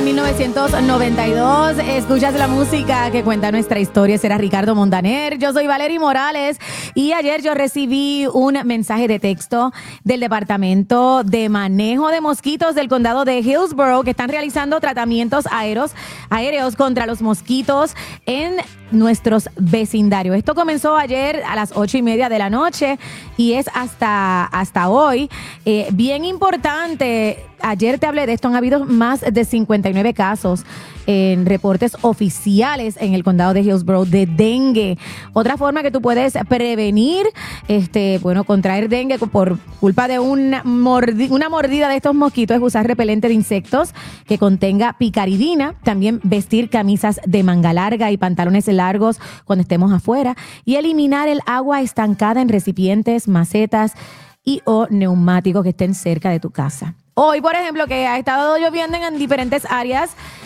en 1992. Escuchas la música que cuenta nuestra historia. Será Ricardo Montaner. Yo soy Valerie Morales y ayer yo recibí un mensaje de texto del Departamento de Manejo de Mosquitos del Condado de Hillsborough que están realizando tratamientos aéreos contra los mosquitos en nuestros vecindarios. Esto comenzó ayer a las 8:30 de la noche y es hasta hoy. Bien importante, ayer te hablé de esto, han habido más de 59 casos en reportes oficiales en el condado de Hillsborough de dengue. Otra forma que tú puedes prevenir, contraer dengue por culpa de una mordida de estos mosquitos es usar repelente de insectos que contenga picaridina. También vestir camisas de manga larga y pantalones largos cuando estemos afuera y eliminar el agua estancada en recipientes, macetas o neumáticos que estén cerca de tu casa. Hoy, por ejemplo, que ha estado lloviendo en diferentes áreas,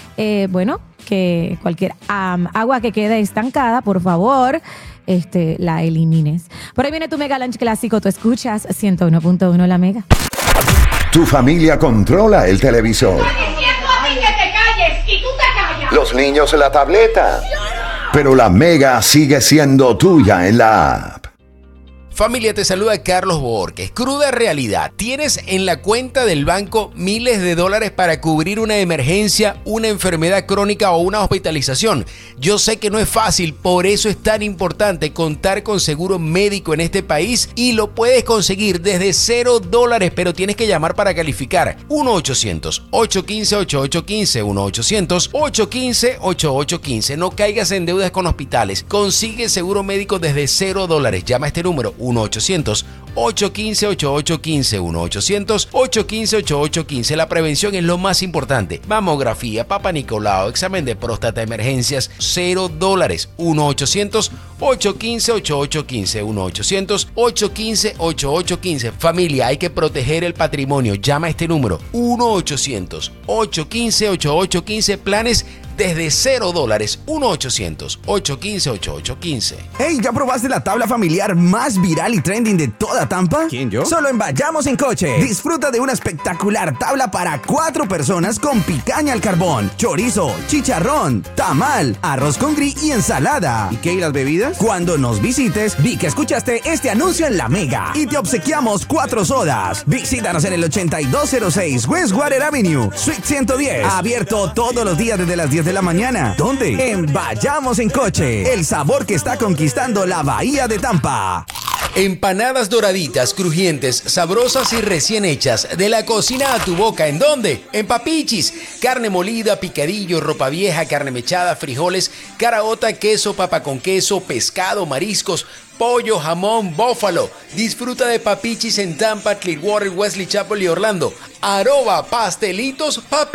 que cualquier agua que quede estancada, por favor, la elimines. Por ahí viene tu Mega Lunch Clásico. Tú escuchas 101.1 La Mega. Tu familia controla el televisor. Estoy diciendo a ti que te calles y tú te callas. Los niños la tableta. Pero la Mega sigue siendo tuya en la app. Familia, te saluda Carlos Borges. Cruda realidad. Tienes en la cuenta del banco miles de dólares para cubrir una emergencia, una enfermedad crónica o una hospitalización. Yo sé que no es fácil, por eso es tan importante contar con seguro médico en este país y lo puedes conseguir desde $0, pero tienes que llamar para calificar. 1-800-815-8815, 1-800-815-8815. No caigas en deudas con hospitales. Consigue seguro médico desde $0. Llama a este número, 1-800-815-8815, 1-800-815-8815. La prevención es lo más importante. Mamografía, Papa Nicolau, examen de próstata, emergencias, $0. 1-800-815-8815, 1-800-815-8815. Familia, hay que proteger el patrimonio. Llama a este número, 1-800-815-8815. Planes desde $0, 1-800-815-8815. Hey, ¿ya probaste la tabla familiar más viral y trending de toda Tampa? ¿Quién, yo? Solo en Vayamos en Coche. Disfruta de una espectacular tabla para 4 personas con picaña al carbón, chorizo, chicharrón, tamal, arroz con gris y ensalada. ¿Y qué? ¿Y las bebidas? Cuando nos visites, vi que escuchaste este anuncio en La Mega y te obsequiamos 4 sodas. Visítanos en el 8206 Westwater Avenue, Suite 110. Abierto todos los días desde las 10 de la mañana. ¿Dónde? En Vayamos en Coche. El sabor que está conquistando la bahía de Tampa. Empanadas doraditas, crujientes, sabrosas y recién hechas. De la cocina a tu boca. ¿En dónde? En Papichis. Carne molida, picadillo, ropa vieja, carne mechada, frijoles, caraota, queso, papa con queso, pescado, mariscos, pollo, jamón, bófalo. Disfruta de Papichis en Tampa, Clearwater, Wesley Chapel y Orlando. @pastelitos Papichis.